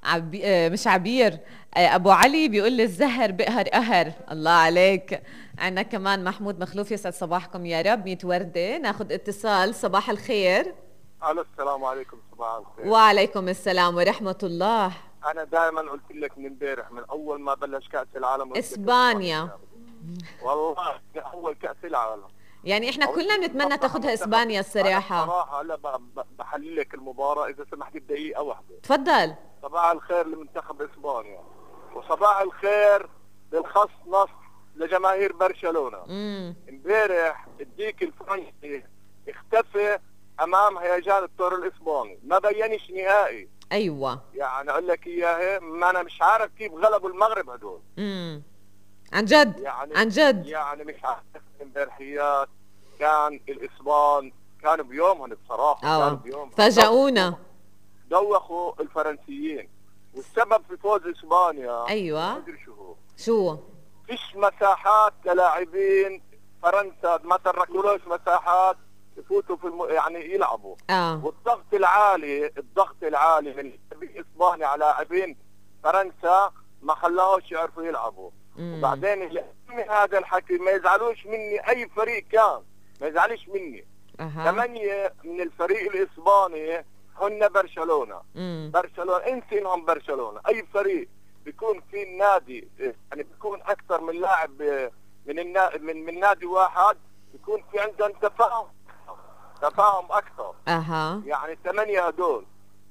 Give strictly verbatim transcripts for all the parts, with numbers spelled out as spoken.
عبي... آه، مش عبير. آه، ابو علي بيقول لي الزهر بقهر قهر. الله عليك. عندنا كمان محمود مخلوف، يسعد صباحكم يا رب. ميت وردة. ناخذ اتصال. صباح الخير. الو، السلام عليكم، صباح الخير. وعليكم السلام ورحمة الله. انا دائما قلت لك من امبارح، من اول ما بلش كاس العالم قلت لك اسبانيا. اسبانيا. والله من اول كاس العالم. يعني احنا قلت كلنا لك بنتمنى بصراحه تاخذها منتخب. اسبانيا انا الصراحة. بصراحه هلا ب- ب- بحلل لك المباراه اذا سمحت بدقيقه واحده. تفضل. صباح الخير لمنتخب اسبانيا، وصباح الخير بالخص نص لجماهير برشلونه. امم امبارح الديك الفرنسي اختفى امام هيجان الطور الاسباني، ما بينش نهائي. ايوه. يعني اقول لك اياها، ما انا مش عارف كيف غلبوا المغرب هدول. امم عن جد. يعني عن جد. يعني مش عارف. امبارحيات كان الاسبان كانوا بيومهم بصراحه، كانوا اه بيومهم فاجئونا. دوخوا الفرنسيين، والسبب في فوز اسبانيا ايوه. مدري شو هو. شو؟ فيش مساحات للاعبين فرنسا، ما تركولوش مساحات يفوتوا في الم... يعني يلعبوا. اه والضغط العالي، الضغط العالي من لاعبين اسبانيا على لاعبين فرنسا ما خلاهوش يعرفوا يلعبوا. مم. وبعدين اللي من هذا الحكي ما يزعلوش مني اي فريق كان، ما يزعلش مني. اها. ثمانية من الفريق الاسباني هن برشلونة. امم برشلونة انسي انهم برشلونة، اي فريق بيكون في النادي يعني بيكون اكثر من لاعب من النا... من من نادي واحد، بيكون في عندهم تفاهم، تفاهم اكثر. اها. يعني ثمانية هدول،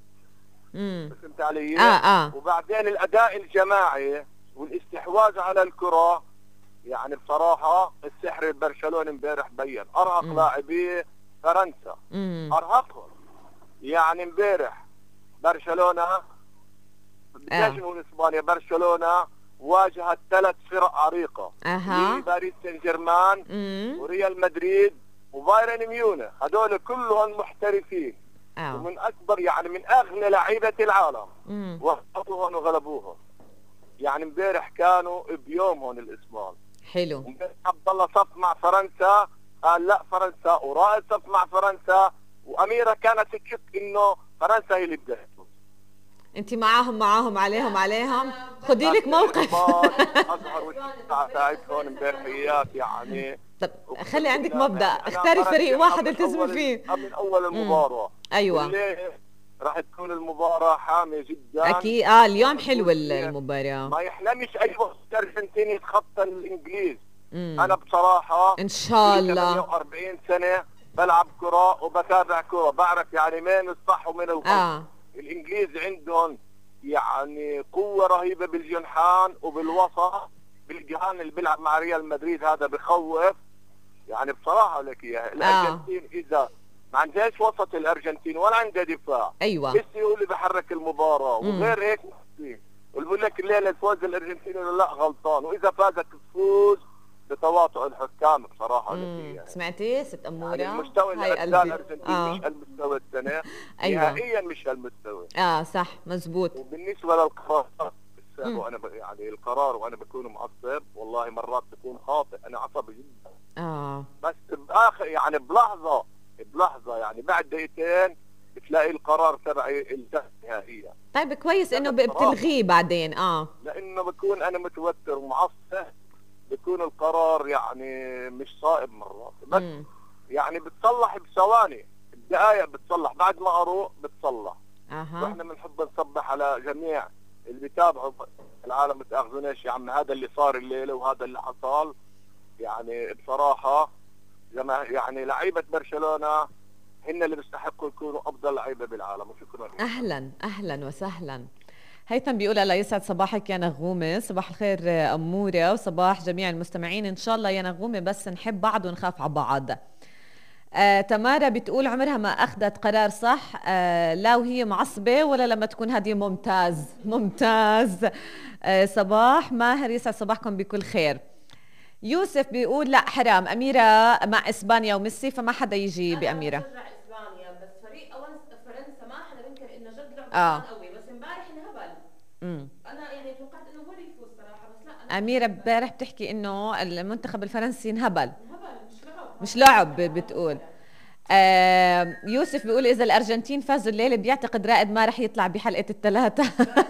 امم فهمت علي؟ اه اه. وبعدين الاداء الجماعي والاستحواذ على الكرة، يعني بصراحة السحر البرشلوني امبارح بين ارهق مم. لاعبي فرنسا، امم ارهقهم. يعني امبارح برشلونة بديش اه نقول اسبانيا، برشلونة واجهت ثلاث فرق عريقة، اها. باريس سان جيرمان امم وريال مدريد وبايرن ميونخ، هذول كلهم محترفين اه. ومن اكبر يعني من اغنى لعيبة العالم، امم وقفوهم وغلبوهم. يعني امبارح كانوا بيومهم الاسبان. حلو. امبارح عبد الله صف مع فرنسا، قال لا فرنسا، ورائد صف مع فرنسا، واميره كانت تشك انه فرنسا هي اللي بدها تفوز. انت معاهم معاهم عليهم عليهم. خدي لك موقف. اظهر والشجاعه تاعتهم امبارحيات يعني. طب اقسم خلي عندك بالله مبدأ، يعني انا اختاري فريق برشح واحد من التزمي اول فيه. من اول امم المباراه. ايوه. والليل راح تكون المباراه حاميه جدا. اكيد. اه اليوم راح حلوة يكون فيها، المباراة. ما يحلمش اي وقت الارجنتين يتخطى الانجليز. انا امم بصراحه ان شاء لي الله. ثمانية وأربعين سنه بلعب كره وبتابع كره، بعرف يعني مين الصح ومين الغلط. اه الانجليز عندهم يعني قوه رهيبه بالجنحان وبالوسط، بالجهان اللي بيلعب مع ريال مدريد هذا بخوف. يعني بصراحه لك اياها، اه الارجنتين اذا ما عندهاش وسط الارجنتين ولا عندها دفاع، ايوه. ميسي هو اللي بحرك المباراه امم وغير هيك ميسي. واللي بقول لك الليله الفوز الارجنتيني ولا لا غلطان، واذا فازت تفوز بتواطؤ الحكام بصراحه لك امم اياها. سمعتي ست يعني امورة؟ المستوى اللي هاي اداه قلبي. الارجنتين اه مش المستوى السنه، ايوه. نهائيا مش هالمستوى. اه صح مزبوط. وبالنسبه للقرار امم وانا ب... يعني القرار وانا بكون معصب، والله مرات بكون خاطئ، انا عصبي جدا. اه بس باخر يعني بلحظه بلحظه يعني بعد دقيقتين بتلاقي القرار تبعي انتهى نهائيا. طيب كويس انه انا ب- بصراحه بتلغيه بعدين. اه لانه بكون انا متوتر ومعصب، بكون القرار يعني مش صائب مرات، بس امم يعني بتصلح بثواني، بدقائق بتصلح، بعد ما اروق بتصلح. اها. واحنا بنحب نصبح على جميع اللي بيتابعوا العالم، ما تاخذوناش يا عم، هذا اللي صار الليله وهذا اللي حصل. يعني بصراحه جما يعني لعيبه برشلونه هن اللي بيستحقوا يكونوا افضل لعيبه بالعالم. وشكرا لك. اهلا اهلا وسهلا. هيثم بيقول الله يسعد صباحك يا نغومة. صباح الخير آه، أمورة، وصباح جميع المستمعين. إن شاء الله يا نغومة بس نحب بعض ونخاف على بعض. آه، تمارا بتقول عمرها ما أخذت قرار صح، آه، لا وهي معصبة ولا لما تكون هذه. ممتاز ممتاز. آه، صباح ماهر، يسعد صباحكم بكل خير. يوسف بيقول لا حرام أميرة مع إسبانيا وميسي، فما حدا يجي انا بأميرة. بشجع اسبانيا، بس فريق أول فرنسا ما حدا بينكر انه جد لعبه كان آه قوي، بس امبارح انهبل. امم انا يعني توقعت انه هو اللي يفوز صراحه، بس لا انا أميرة امبارح بتحكي إنه المنتخب الفرنسي انهبل. انهبل، مش لعب مش هذا، لعب هذا بتقول. فعلا. آه يوسف بيقول اذا الارجنتين فازوا الليله بيعتقد رائد ما رح يطلع بحلقه الثلاثه.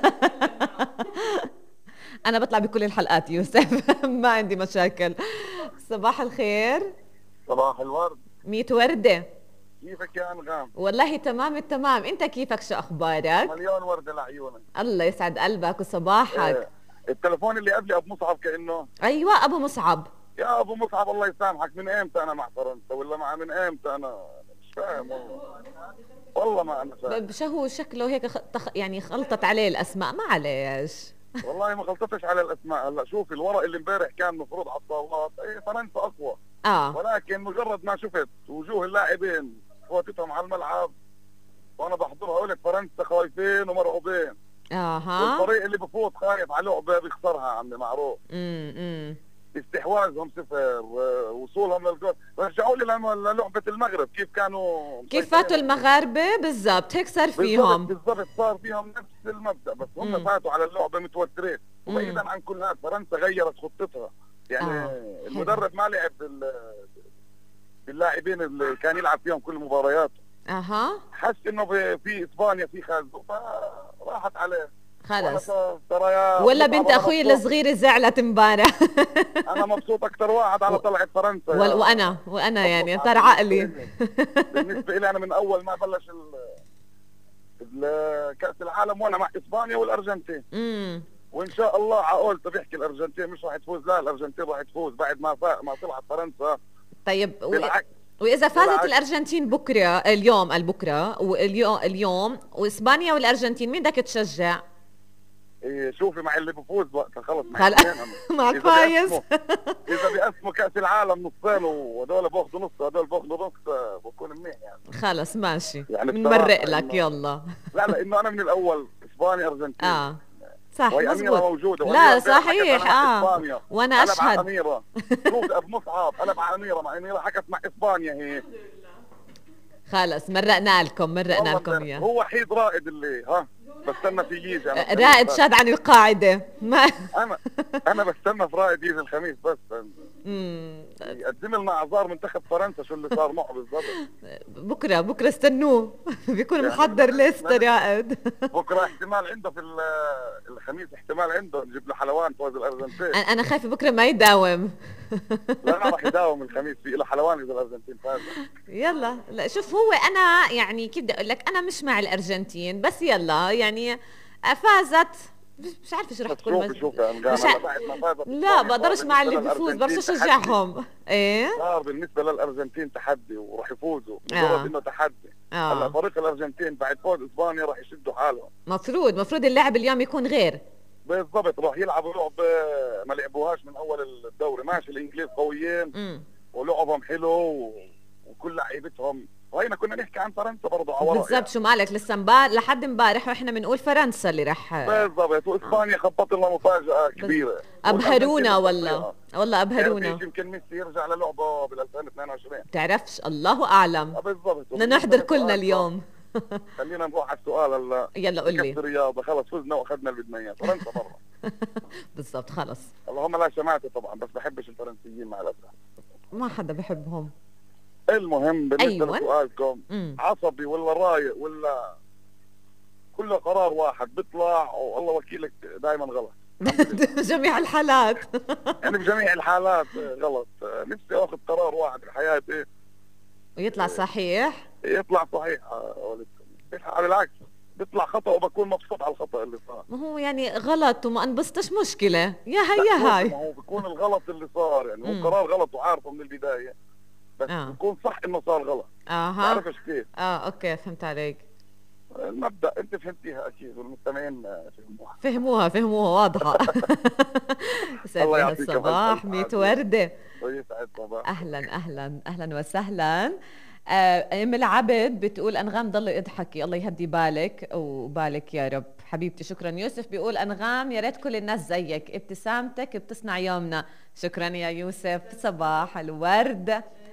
انا بطلع بكل الحلقات يوسف. ما عندي مشاكل. صباح الخير. صباح الورد. ميت وردة. كيفك يا أنغام؟ والله تمام التمام، انت كيفك، شو اخبارك؟ مليون وردة لعيونك. الله يسعد قلبك وصباحك. إيه. التلفون اللي قبلي ابو مصعب كانه. ايوه ابو مصعب. يا ابو مصعب الله يسامحك، من امتى انا مع فرنسا ولا مع من امتى انا مش فاهم والله. والله ما انا فاهم. شو هو شكله هيك خ... تخ... يعني خلطت عليه الاسماء، معلش. والله ما غلطتش على الاسماء. هلا شوفي الورق اللي امبارح كان مفروض على الطاولات، اي فرنسا اقوى. اه ولكن مجرد ما شفت وجوه اللاعبين فوتتهم على الملعب وانا بحضرها قلت فرنسا خايفين ومرعوبين. اها. والفريق اللي بفوت خايف على لعبه بيخسرها عمي معروف. امم استحواذهم صفر، وصولهم للجول. رجعوا لي للعبه المغرب كيف كانوا كيف فاتوا المغاربه بالضبط، هيك صار فيهم بالضبط. صار فيهم نفس المبدا، بس هم مم. فاتوا على اللعبه متوترين. وبعيدا عن كل هذا فرنسا غيرت خطتها يعني. آه. المدرب ما لعب باللاعبين اللي كان يلعب فيهم كل مبارياته. اها. حس انه في اسبانيا في خازوق فراحت عليه خلص. ولا بنت اخوي الصغيره زعلت امبارح. انا مبسوط اكثر واحد على طلعت فرنسا. و... وانا وانا يعني ترى عقلي. بالنسبه لي انا من اول ما بلش كاس العالم وانا مع اسبانيا والارجنتين. امم وان شاء الله عقلت بحكي الارجنتين مش راح تفوز، لا الارجنتين راح تفوز بعد ما فا... ما طلعت فرنسا. طيب و... واذا فازت بالعكس. الارجنتين بكره اليوم البكره واليوم اليوم واسبانيا والارجنتين مين بدك تشجع؟ إيه شوفي مع اللي بفوز وقتها خلص مع خل... معك فايز. اذا بيقسموا كاس العالم نصين وهدول باخذوا نص وهدول باخذوا نص بكون منيح يعني. خلص ماشي يعني بنمرق لك إنه... يلا. لا لا انه انا من الاول اسبانيا ارجنتين. اه صح مظبوط. موجوده لا صحيح اه وانا اشهد. اميره شوف ابو مصعب انا مع اميره مع اميره حكت مع اسبانيا هي. خلص مرقنا لكم مرقنا لكم اياه. هو وحيد رائد اللي ها بستنى في يجي. رائد شاد عن القاعده. ما انا انا بستنى في رائد يجي الخميس بس امم يقدم لنا اعذار منتخب فرنسا شو اللي صار معه بالضبط. بكره بكره استنوه بيكون يعني محضر ليست رائد. بكره احتمال عنده في الخميس احتمال عنده نجيب له حلوان فوز الارجنتين. انا خايفه بكره ما يداوم. لا انا راح يداوم الخميس في له حلوان اذا الارجنتين فازت. يلا لا شوف هو انا يعني كيف بدي اقول لك انا مش مع الارجنتين بس يلا يعني فازت مش عارفه شو رح تكون. شوفي شوفي مش ع... لا بقدرش مع اللي بيفوز بدرش اشجعهم. ايه صار بالنسبه للارجنتين تحدي وراح يفوزوا مجرد آه. انه تحدي. آه. هلا فريق الارجنتين بعد فوز اسبانيا راح يشدوا حالهم. مفروض مفروض اللعب اليوم يكون غير. بالضبط راح يلعبوا لعب ما لعبوهاش من اول الدوري. ماشي الانجليز قويين م. ولعبهم حلو و... وكل لعيبتهم. وهينا كنا نحكي عن فرنسا برضه على بالضبط يعني. شو مالك لسه امبارح لحد امبارح واحنا بنقول فرنسا اللي رح. بالضبط واسبانيا خبط لنا مفاجاه كبيره. ابهرونا والله والله ابهرونا. يمكن ميسي يرجع للعبه بال ألفين واثنين وعشرين. بتعرفش الله اعلم. بالضبط بدنا نحضر كلنا اليوم. خلينا نروح على السؤال هلا. يلا قول لي. الرياضه خلص فزنا واخذنا اللي بدنا اياه. فرنسا برا. بالضبط خلص. اللهم لا شماتة طبعا بس بحبش الفرنسيين مع الاسف. ما حدا بحبهم. المهم بالنسبه أيوة. لسؤالكم عصبي ولا رايق ولا كله قرار واحد بيطلع والله وكيلك دائما غلط. جميع الحالات. يعني بجميع الحالات غلط. نفسي اخذ قرار واحد بحياتي ويطلع صحيح. يطلع صحيح بالعكس بيطلع خطأ وبكون مبسوط على الخطأ اللي صار. ما هو يعني غلط وما انبسطش مشكلة يا هي يا هاي. ما هو بيكون الغلط اللي صار يعني هو قرار غلط وعارفه من البداية بس آه. بيكون صح انه صار غلط. اها ما بعرفش كيف. اه اوكي فهمت عليك. المبدأ انت فهمتيها اكيد والمستمعين فهموها. فهموها فهموها واضحة. الله يعطيك الصباح ميت وردة. يسعد صباح. اهلا اهلا اهلا وسهلا. آه، ام العبد بتقول انغام ضلي اضحكي الله يهدي بالك وبالك يا رب حبيبتي. شكرا. يوسف بيقول انغام يا ريت كل الناس زيك ابتسامتك بتصنع يومنا. شكرا يا يوسف. صباح الورد.